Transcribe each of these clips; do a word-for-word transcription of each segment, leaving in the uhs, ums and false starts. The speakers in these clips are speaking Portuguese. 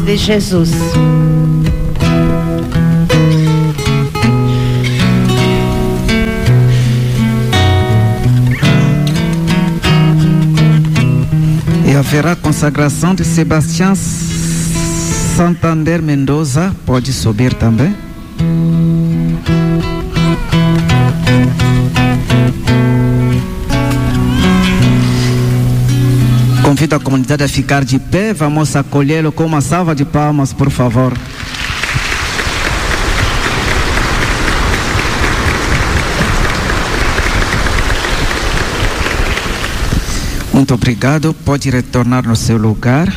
de Jesus. E haverá consagração de Sebastião Santander Mendoza. Pode subir também. Convido a comunidade a ficar de pé. Vamos acolhê-lo com uma salva de palmas, por favor. Muito obrigado. Pode retornar no seu lugar.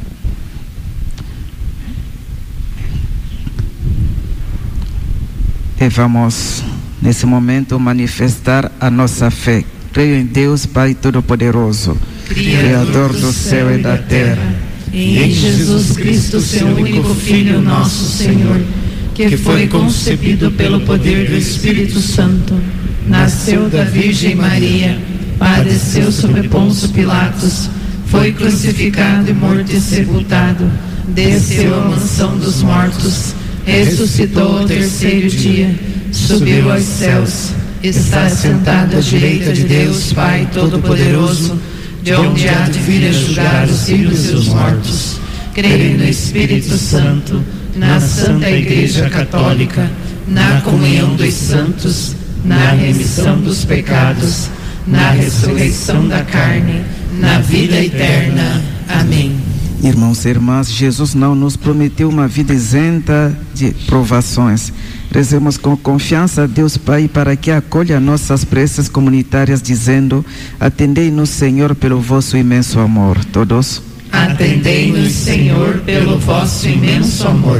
E vamos, nesse momento, manifestar a nossa fé. Creio em Deus, Pai Todo-Poderoso, Criador do céu e da terra, e em Jesus Cristo, seu único Filho, nosso Senhor, que foi concebido pelo poder do Espírito Santo, nasceu da Virgem Maria, padeceu sob Pôncio Pilatos, foi crucificado e morto e sepultado, desceu à mansão dos mortos, ressuscitou ao terceiro dia, subiu aos céus, está sentado à direita de Deus, Pai Todo-Poderoso, de onde há de vir a julgar os vivos e os mortos. Creio no Espírito Santo, na Santa Igreja Católica, na comunhão dos santos, na remissão dos pecados, na ressurreição da carne, na vida eterna. Amém. Irmãos e irmãs, Jesus não nos prometeu uma vida isenta de provações. Rezemos com confiança a Deus Pai para que acolha nossas preces comunitárias, dizendo: atendei-nos, Senhor, pelo vosso imenso amor. Todos. Atendei-nos, Senhor, pelo vosso imenso amor.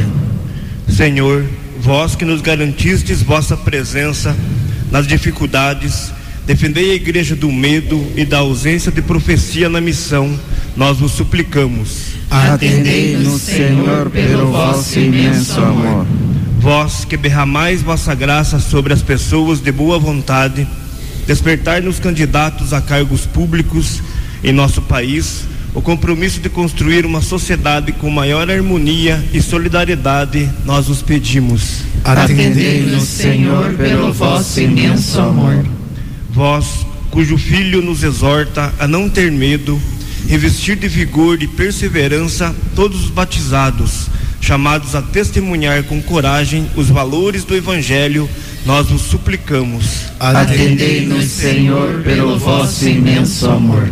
Senhor, vós que nos garantistes vossa presença nas dificuldades, defendei a igreja do medo e da ausência de profecia na missão, nós vos suplicamos. Atendei-nos, Senhor, pelo vosso imenso amor. Vós que derramais vossa graça sobre as pessoas de boa vontade, despertai nos candidatos a cargos públicos em nosso país o compromisso de construir uma sociedade com maior harmonia e solidariedade, nós os pedimos. Atendei-nos, Senhor, pelo vosso imenso amor. Vós, cujo Filho nos exorta a não ter medo, revestir de vigor e perseverança todos os batizados, chamados a testemunhar com coragem os valores do Evangelho, nós vos suplicamos. Atendei-nos, Senhor, pelo vosso imenso amor.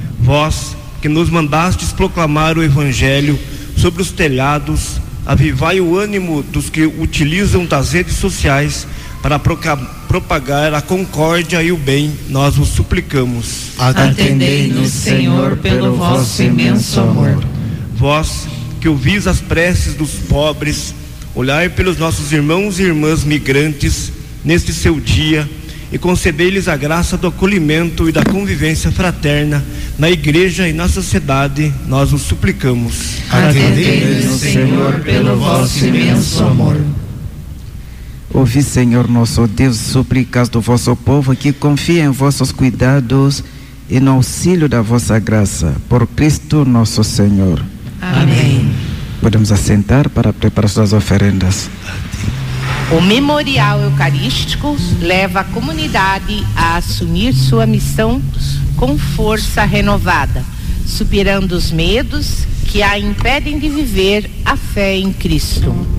Vós, que nos mandastes proclamar o Evangelho sobre os telhados, avivai o ânimo dos que utilizam das redes sociais para propagar a concórdia e o bem, nós vos suplicamos. Atendei-nos, Senhor, pelo vosso imenso amor. Vós, que ouvis as preces dos pobres, olhai pelos nossos irmãos e irmãs migrantes neste seu dia e concedei-lhes a graça do acolhimento e da convivência fraterna na igreja e na sociedade, nós os suplicamos. Atendei-nos, Senhor, pelo vosso imenso amor. Ouvi, Senhor nosso Deus, súplicas do vosso povo que confia em vossos cuidados e no auxílio da vossa graça, por Cristo nosso Senhor. Amém. Podemos assentar para preparar suas oferendas. O memorial eucarístico leva a comunidade a assumir sua missão com força renovada, superando os medos que a impedem de viver a fé em Cristo.